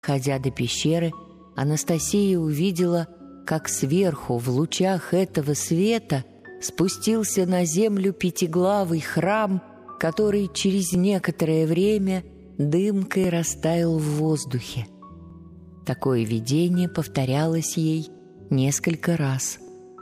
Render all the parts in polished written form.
Ходя до пещеры, Анастасия увидела, как сверху в лучах этого света спустился на землю пятиглавый храм, который через некоторое время дымкой растаял в воздухе. Такое видение повторялось ей несколько раз.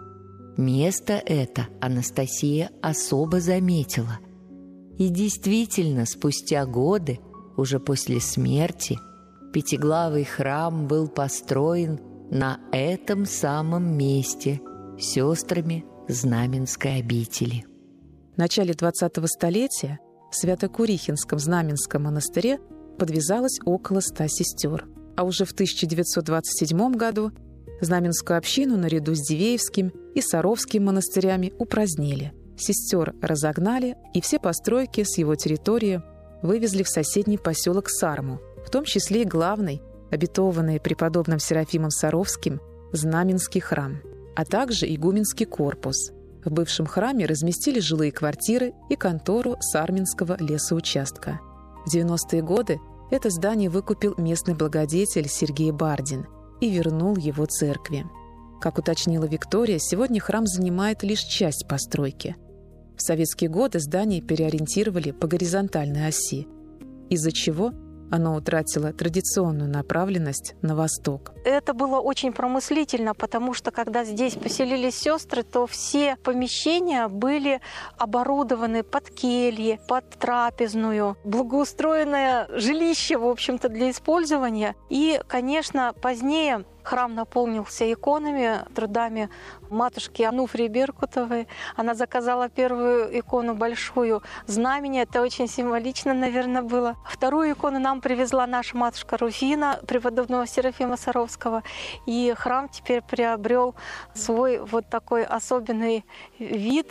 Место это Анастасия особо заметила. И действительно, спустя годы, уже после смерти, пятиглавый храм был построен на этом самом месте сестрами Знаменской обители. В начале 20-го столетия в Свято-Курихинском Знаменском монастыре подвязалось около 100 сестер. А уже в 1927 году Знаменскую общину наряду с Дивеевским и Саровским монастырями упразднили. Сестер разогнали, и все постройки с его территории вывезли в соседний поселок Сарму, в том числе и главный, обетованный преподобным Серафимом Саровским, Знаменский храм, а также игуменский корпус. В бывшем храме разместили жилые квартиры и контору Сарминского лесоучастка. В 90-е годы это здание выкупил местный благодетель Сергей Бардин и вернул его церкви. Как уточнила Виктория, сегодня храм занимает лишь часть постройки. В советские годы здание переориентировали по горизонтальной оси, из-за чего оно утратило традиционную направленность на восток. Это было очень промыслительно, потому что когда здесь поселились сестры, то все помещения были оборудованы под кельи, под трапезную, благоустроенное жилище, в общем-то, для использования. И, конечно, позднее храм наполнился иконами, трудами матушки Ануфрии Беркутовой. Она заказала первую икону большую знамени. Это очень символично, наверное, было. Вторую икону нам привезла наша матушка Руфина, преподобного Серафима Саровского. И храм теперь приобрел свой вот такой особенный вид.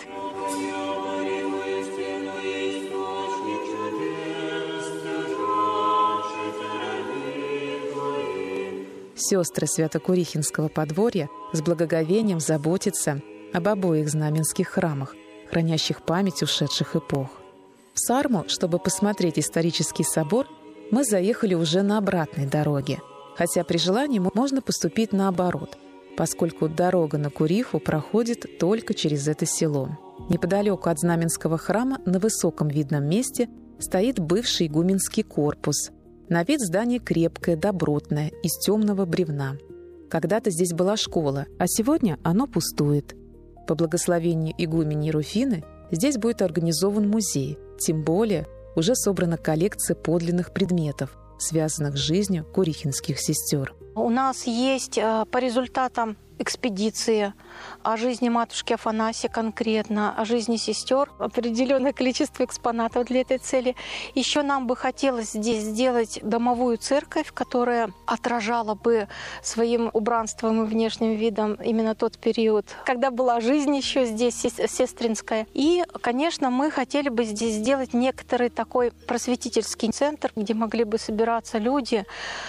Сестры Свято-Курихинского подворья с благоговением заботятся об обоих знаменских храмах, хранящих память ушедших эпох. В Сарму, чтобы посмотреть исторический собор, мы заехали уже на обратной дороге, хотя при желании можно поступить наоборот, поскольку дорога на Куриху проходит только через это село. Неподалеку от Знаменского храма на высоком видном месте стоит бывший игуменский корпус. На вид здание крепкое, добротное, из темного бревна. Когда-то здесь была школа, а сегодня оно пустует. По благословению игумени Руфины здесь будет организован музей, тем более уже собрана коллекция подлинных предметов, связанных с жизнью курихинских сестер. У нас есть по результатам экспедиции о жизни матушки Афанасии конкретно, о жизни сестер, определенное количество экспонатов для этой цели. Еще нам бы хотелось здесь сделать домовую церковь, которая отражала бы своим убранством и внешним видом именно тот период, когда была жизнь еще здесь сестринская. И, конечно, мы хотели бы здесь сделать некоторый такой просветительский центр, где могли бы собираться люди,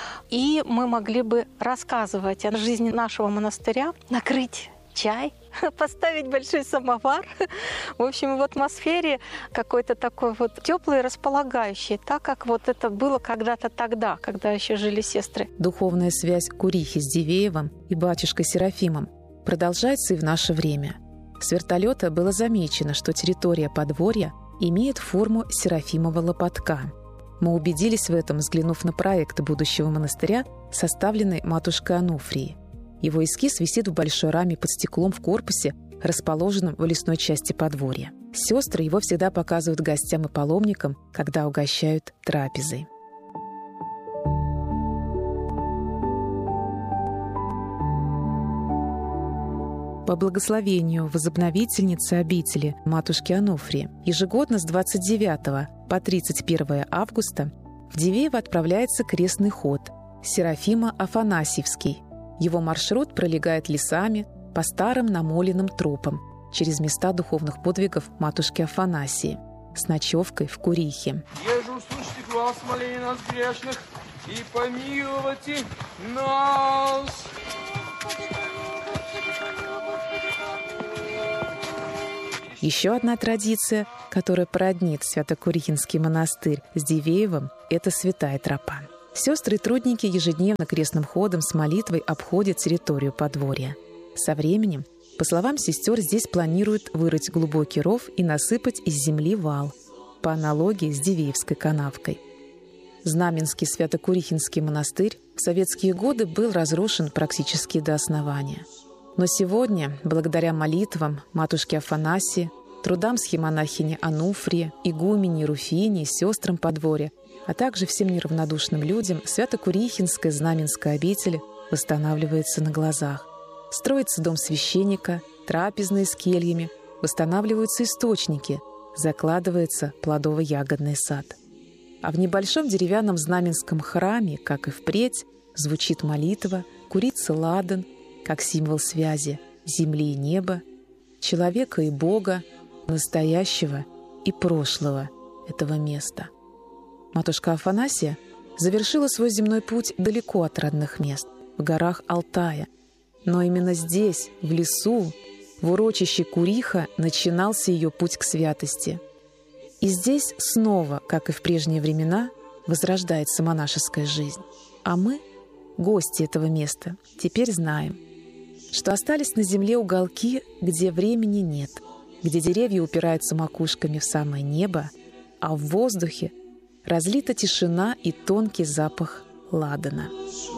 и мы могли бы рассказывать о жизни нашего монастыря, накрыть чай, поставить большой самовар. В общем, в атмосфере какой-то такой вот теплый, располагающий, так как вот это было когда-то тогда, когда еще жили сестры. Духовная связь Курихи с Дивеевым и батюшкой Серафимом продолжается и в наше время. С вертолета было замечено, что территория подворья имеет форму Серафимова лопатка. Мы убедились в этом, взглянув на проект будущего монастыря, составленный матушкой Ануфрией. Его эскиз висит в большой раме под стеклом в корпусе, расположенном в лесной части подворья. Сестры его всегда показывают гостям и паломникам, когда угощают трапезой. По благословению возобновительницы обители матушки Ануфрии ежегодно с 29 по 31 августа в Дивеево отправляется крестный ход Серафима Афанасьевский. Его маршрут пролегает лесами по старым намоленным тропам через места духовных подвигов матушки Афанасии с ночевкой в Курихе. «Еже услышите глас моления нас грешных и помилуйте нас!» Еще одна традиция, которая породнит Свято-Курихинский монастырь с Дивеевым, это святая тропа. Сестры и трудники ежедневно крестным ходом с молитвой обходят территорию подворья. Со временем, по словам сестер, здесь планируют вырыть глубокий ров и насыпать из земли вал, по аналогии с Дивеевской канавкой. Знаменский Свято-Курихинский монастырь в советские годы был разрушен практически до основания. Но сегодня, благодаря молитвам матушки Афанасии, трудам схемонахини Ануфрии, игумени Руфини, сестрам подворья, а также всем неравнодушным людям, Свято-Курихинская знаменская обитель восстанавливается на глазах. Строится дом священника, трапезные с кельями, восстанавливаются источники, закладывается плодово-ягодный сад. А в небольшом деревянном знаменском храме, как и впредь, звучит молитва, курится ладан, как символ связи земли и неба, человека и Бога, настоящего и прошлого этого места. Матушка Афанасия завершила свой земной путь далеко от родных мест, в горах Алтая. Но именно здесь, в лесу, в урочище Куриха, начинался ее путь к святости. И здесь снова, как и в прежние времена, возрождается монашеская жизнь. А мы, гости этого места, теперь знаем, что остались на земле уголки, где времени нет, где деревья упираются макушками в самое небо, а в воздухе разлита тишина и тонкий запах ладана.